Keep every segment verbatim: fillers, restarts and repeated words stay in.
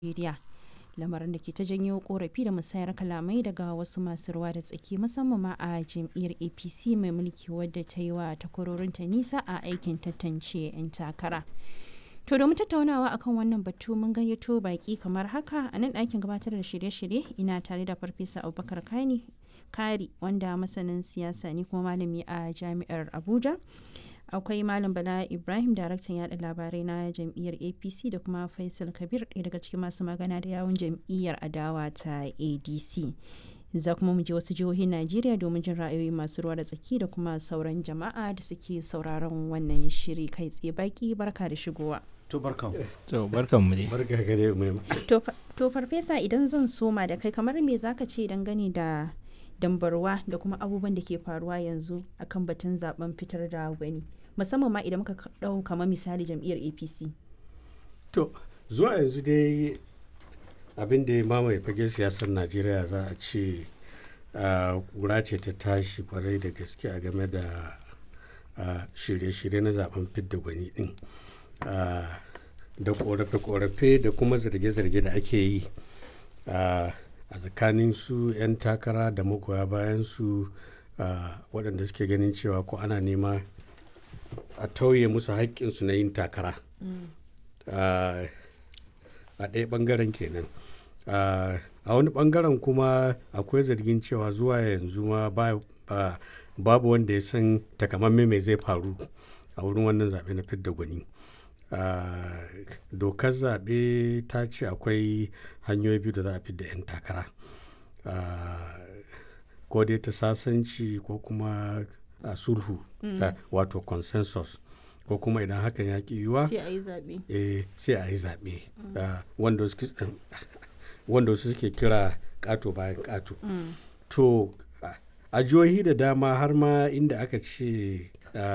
Najeriya, lamarin da ke ta janyo korafi da musayar kalamai daga wasu masu ruwa da tsaki musamman ma a jam'iyyar A P C mai mulki wadda ta yi wa takwarorinta nisa a aikin tantance 'yan takara. To domin tattaunawa akan wannan batu mun gayyato baki kamar haka a nan ɗakin gabatar da shirye-shirye ina tare da Farfesa Abubakar Kani Kari wanda masanin siyasa ne kuma malami a Jami'ar Abuja. Akwai Malam Bala Ibrahim, daraktan yaɗa labarai na jam'iyyar A P C da kuma Faisal Kabir, ɗaya daga cikin masu magana da yawun jam'iyyar adawa ta A D C. Za kuma mu je wasu jihohin Najeriya domin jin ra'ayoyi masu ruwa da tsaki da kuma sauran jama'a da suke sauraron wannan shiri kai tsaye. Baki barka da shigowa. To barkan. To barkan mu dai. Barka gare mu. To farfesa idan zan soma da kai kamar me zaka ce dangane da dambarwa da kuma abubuwan da ke faruwa yanzu akan batun zaben fitar da gwani musamman ma idan muka dau kamar misali jam'iyyar A P C. To zuwa yanzu dai abin da ya mamaye fage siyasar Najeriya za a ce kura ce ta tashi kwarai da gaske a game da shirye-shirye na zaben fidda gwani din da korafe-korafe da kuma zarge-zarge da ake yi a tsakanin su 'yan takara da magoya bayan su waɗanda suke ganin cewa ko ana nema a tauye musu haƙƙinsu na yin takara a ɗaya ɓangaren kenan. a wani ɓangaren kuma akwai zargin cewa zuwa yanzu ma babu wanda ya san takamamme mai zai faru a wurin wannan zaɓe na fidda gwani. dokar zaɓe ta ce akwai hanyoyi biyu da za a fidda 'yan takara, ko dai ta sasanci ko kuma a sulhu wato consensus, ko kuma idan hakan ya ƙi yiwuwa sai a yi zaɓe eh sai a yi zaɓe wanda wasu suke kira ƙato bayan ƙato. To a jihohi da dama har ma inda aka ce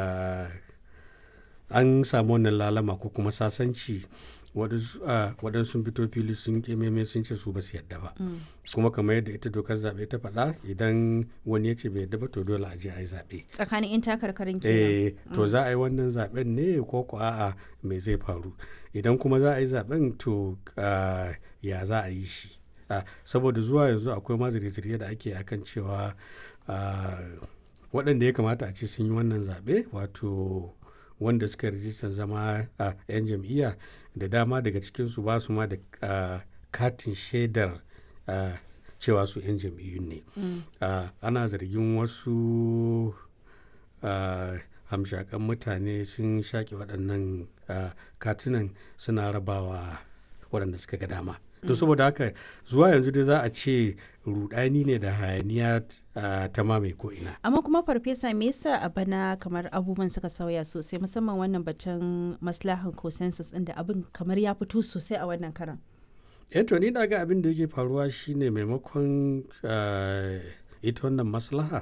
an samu wannan lalama ko kuma sasanci waɗansu fito fili sun ƙememe sun ce su ba su yadda ba, kuma kamar yadda ita dokar zaɓe ta faɗa idan wani ya ce bai yadda ba to dole a je a yi zaɓe tsakanin 'yan takarkarin kenan. eh to za a yi wannan zaɓen ne ko ko a'a me zai faru idan kuma za a yi zaɓen to ya za a yi shi, saboda zuwa yanzu akwai ma zirge-zirge da ake akan cewa waɗanda ya kamata a ce sun yi wannan zaɓe wato wanda suka rijistar zama a 'yan jam'iyya da dama daga cikinsu ba su ma da katin shaidar cewa su 'yan jam'iyyun ne. Ana zargin wasu hamshakan mutane sun shaƙe waɗannan katunan suna rabawa waɗanda suka ga dama. To saboda haka zuwa yanzu dai za a ce rudani ne da hayaniya ta mamaye ko'ina. Amma kuma farfesa me yasa a bana kamar abubuwan suka sauya sosai musamman wannan batun maslahan consensus ɗin da abin kamar ya fito sosai a wannan karan? Eh to ni na ga abin da yake faruwa shine maimakon ita wannan maslaha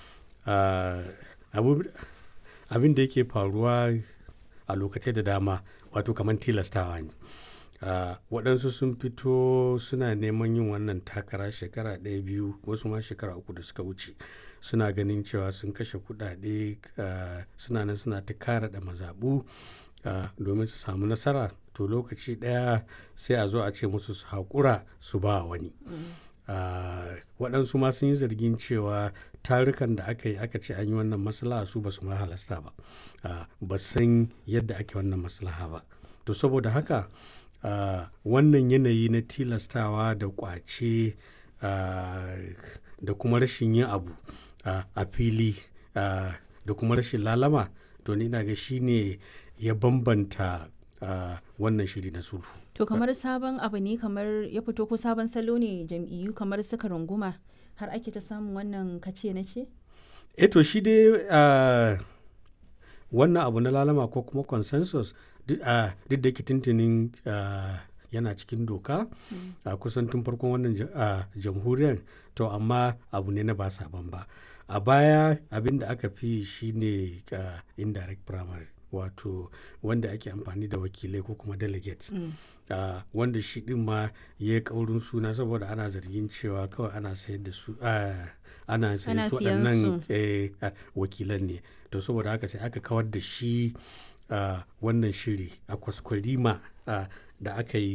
abin da yake faruwa a lokacin da dama wato kamar tilastawa ne. Uh, waɗansu sun fito suna neman yin wannan takara shekara ɗaya biyu wasu ma shekara uku da suka wuce suna ganin cewa sun kashe kuɗaɗe uh, suna nan suna ta kara da mazaɓu uh, domin su samu nasara to lokaci ɗaya sai a zo a ce musu su haƙura su ba wani. mm. uh, waɗansu ma sun yi zargin cewa tarukan da aka yi aka ce an yi wannan maslaha su ba su ma halasta ba, uh, ba san yadda ake wannan maslaha ba. To saboda haka Uh, wannan yanayi na tilastawa da kwace uh, da kuma rashin yin abu uh, a fili uh, da kuma rashin lalama to ni na ga shine ya bambanta uh, wannan shiri na sulhu. To kamar sabon abu ne kamar ya fito ko sabon salo ne jam'iyyu kamar suka runguma har ake ta samun wannan kace na ce? E to shi dai uh, wannan abu na lalama ko kuma consensus duk da ke tuntunin yana cikin doka a kusan tun farkon wannan jamhuriyar to amma abu ne na ba sabon ba. A baya abin da aka fi shi ne indirect primary wato wanda ake amfani da wakilai ko kuma delegates wanda shi din ma ya yi kaurin suna saboda ana zargin cewa kawai ana sayar da su ana sayar su waɗannan wakilan ne to saboda haka sai aka kawar da shi Uh, wannan shiri a kwaskwarima uh, da aka yi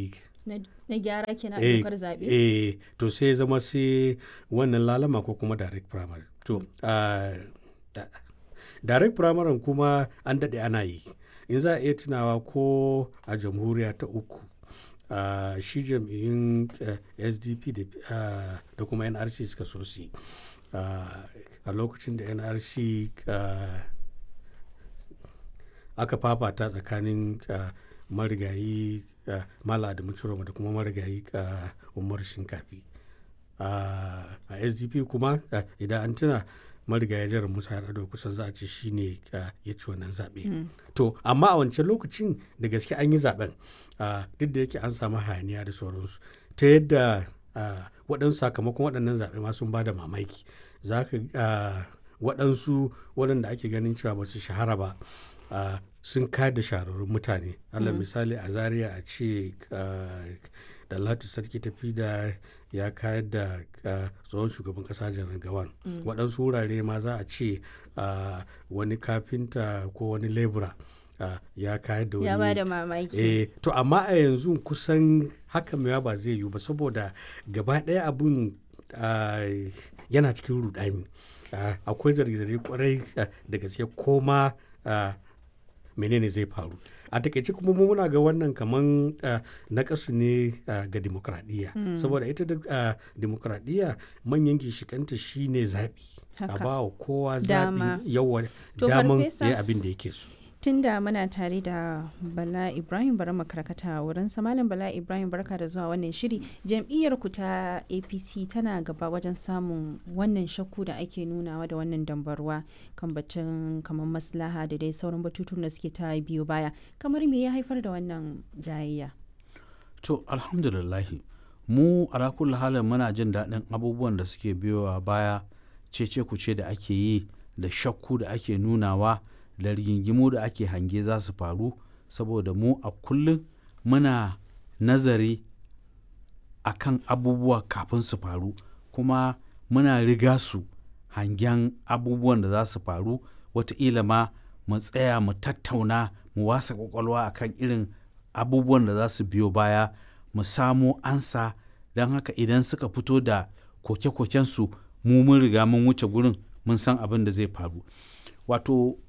na gyara kenan a eh, dokar zaɓe. eh, to sai zama sai wannan lalama ko kuma direct primary to uh, da- direct primary kuma an daɗe ana yi in za a iya tunawa ko a jamhuriya ta uku uh, shi jam'iyyun uh, S D P da, uh, da kuma N R C suka so su yi. uh, a lokacin da N R C uh, aka fafata tsakanin uh, marigayi uh, Mala Adamu Ciroma da kuma marigayi uh, Umar Shinkafi. Uh, a S D P kuma uh, idan an tuna marigayi Janar Musa Yar'adua kusan za a ce shi ne uh, ya ci wannan zaɓe. Mm. To, amma a wancan lokacin da gaske an yi zaɓen uh, duk da yake an samu hayaniya da sauransu ta yadda uh, waɗansu sakamakon waɗannan zaɓe ma sun ba da mamaki. Za ka uh, waɗansu waɗanda ake ganin cewa ba su shahara ba uh, sun kayar da shahararrun mutane. Allah mm. misali a Zaria a ce uh, da Latu Sarki tafi da ya kayar da uh, tsohon shugaban kasa Janar Gawan. Mm. Waɗansu wurare ma za a ce uh, wani kafinta ko wani lebura uh, ya kayar da wani. Ya ba da mamaki. Eh, to amma a yanzu kusan haka mai ba zai yiwu ba saboda gaba ɗaya abun uh, yana cikin rudani. Uh, akwai zarge-zarge kwarai uh, da gaske koma uh, menene zai faru a takaice kuma mu muna ga wannan kaman uh, nakasu ne uh, ga demokradiyya mm. saboda ita da uh, demokradiyya manyan gishikanta shine zaɓi a ba wa kowa zaɓi yawa daman ya abin da yake so. Tunda muna tare da Bala Ibrahim bari makarkata wurin Malam Bala Ibrahim barka da zuwa wannan shiri. Jam'iyyar ku ta A P C tana gaba wajen samun wannan shakku da ake nunawa da wannan dambarwa kan batun kamar maslaha da dai sauran batutun da suke ta biyo baya. Kamar me ya haifar da wannan jayayya? To alhamdulillahi mu ala kulli halin muna jin daɗin abubuwan da suke biyowa baya cece kuce da ake yi da shakku da ake nunawa da rigingimu da ake hange za su faru saboda mu a kullum muna nazari a kan abubuwa kafin su faru kuma muna riga su hangen abubuwan da za su faru wataƙila ma mu tsaya mu tattauna mu wasa ƙwaƙwalwa a kan irin abubuwan da za su biyo baya mu samo ansa don haka idan suka fito da koke-kokensu mu mun riga mun wuce gurin mun san abin da zai faru. Wato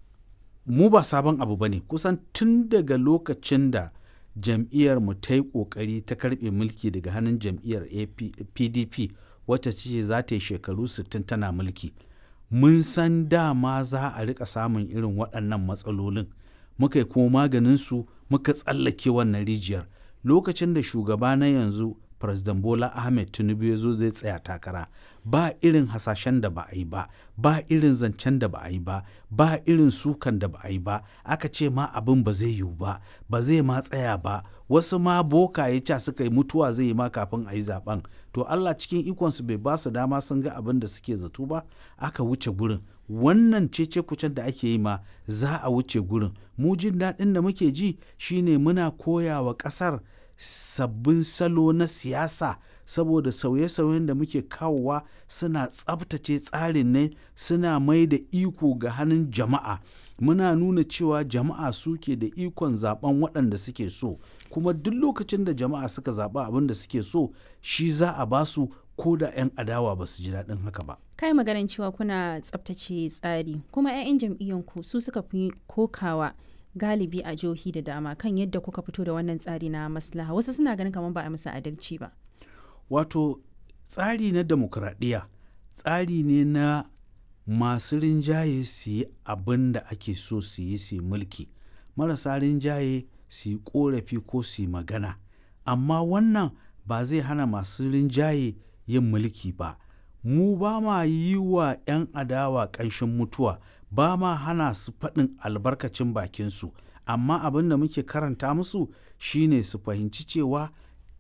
mu ba sabon abu ba ne kusan tun daga lokacin da jam'iyyar mu ta yi ƙoƙari ta karɓe mulki daga hannun jam'iyyar P D P wacce ce za ta yi shekaru sittin tana mulki mun san dama za a rika samun irin waɗannan matsalolin muka yi kuma maganinsu muka tsallake wannan rijiyar lokacin da shugaba na yanzu President Bola Ahmed Tinubu ya zo zai tsaya takara ba irin hasashen da ba a yi ba ba irin zancen da ba a yi ba ba irin sukan da ba a yi ba aka ce ma abin ba zai yiwu ba ba zai ma tsaya ba wasu ma boka ya ca suka yi mutuwa zai yi ma kafin a yi zaben to Allah cikin ikonsu bai ba su dama sun ga abin da suke zato ba aka wuce gurin wannan cece kucen da ake yi ma za a wuce gurin mu jin daɗin da muke ji shine muna koya wa ƙasar sabbin salo na siyasa saboda sauye-sauyen da muke kawowa suna tsabtace tsarin ne suna mai da iko ga hannun jama'a muna nuna cewa jama'a suke da ikon zaben waɗanda suke so kuma duk lokacin da jama'a suka zaɓa abin da suke so shi za a ba su ko da 'yan adawa ba su ji daɗin haka ba. Kai maganin cewa kuna tsabtace tsari kuma 'ya'yan jam'iyyanku su suka fi kokawa galibi a jihohi da dama kan yadda kuka fito da wannan tsari na maslaha wasu suna ganin kamar ba a musu adalci ba. Wato tsari na demokradiyya tsari ne na masu rinjaye su yi abin da ake so su yi su mulki marasa rinjaye su yi korafi ko su yi magana amma wannan ba zai hana masu rinjaye yin mulki ba mu ba ma yi wa 'yan adawa ƙanshin mutuwa ba ma hana su faɗin albarkacin bakinsu amma abin da muke karanta musu shine su fahimci cewa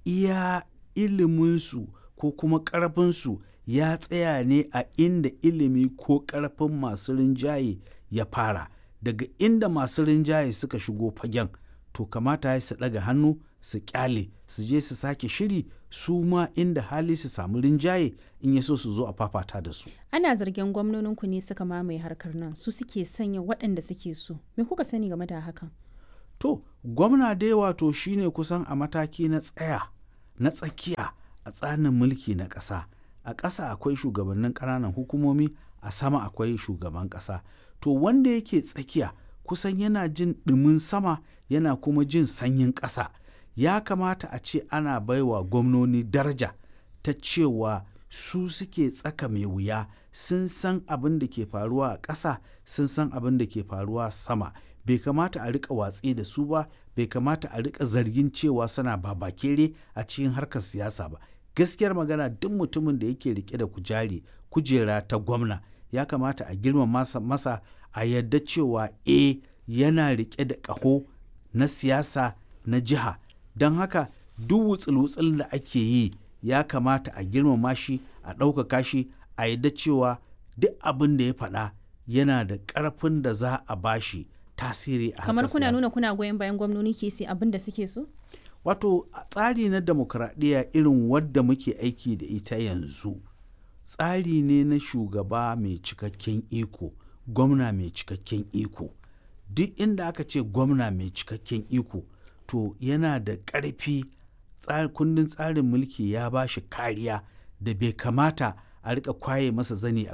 iya iliminsu ko kuma ƙarfinsu ya tsaya ne a inda ilimi ko ƙarfin masu rinjaye ya fara daga inda masu rinjaye suka shigo fagen to kamata ya su ɗaga hannu su ƙyale su je su sake shiri su ma inda hali su samu rinjaye in ya so su zo a fafata da su. Ana zargin gwamnoninku ne suka mamaye harkar nan su suke sanya waɗanda suke so. Me kuka sani game da hakan? To, gwamna dai wato shine kusan a mataki na tsaya na tsakiya a tsarin mulki na ƙasa. A ƙasa akwai shugabannin ƙananan hukumomi, a sama akwai shugaban ƙasa. To wanda yake tsakiya kusan yana jin ɗumin sama yana kuma jin sanyin ƙasa. Ya kamata a ce ana baiwa gwamnoni daraja ta cewa su suke tsaka mai wuya, sun san abin da ke faruwa a ƙasa, sun san abin da ke faruwa sama. Bai kamata a riƙa watsi da su ba, bai kamata a riƙa zargin cewa suna babakere a cikin harkar siyasa ba. Gaskiyar magana, duk mutumin da yake rike da kujari kujera ta gwamna ya kamata a girmama masa, masa a yadda cewa e yana rike da ƙaho na siyasa na jiha. Don haka duk wutsul-wutsul da ake yi ya kamata a girmama shi, a ɗaukaka shi, a yadda cewa duk abin da ya faɗa yana da ƙarfin da za a bashi tasiri a harkar siyasa. Kamar kuna nuna kuna goyon bayan gwamnoni ke sai abin da suke so? Wato a tsari na demokradiyya irin wadda muke aiki da ita yanzu, tsari ne na shugaba mai cikakken iko, gwamna mai cikakken iko. Duk inda aka ce gwamna mai cikakken iko, to yana da ƙarfi. Kundin tsarin mulki ya ba shi kariya da bai kamata a riƙa kwaye masa zani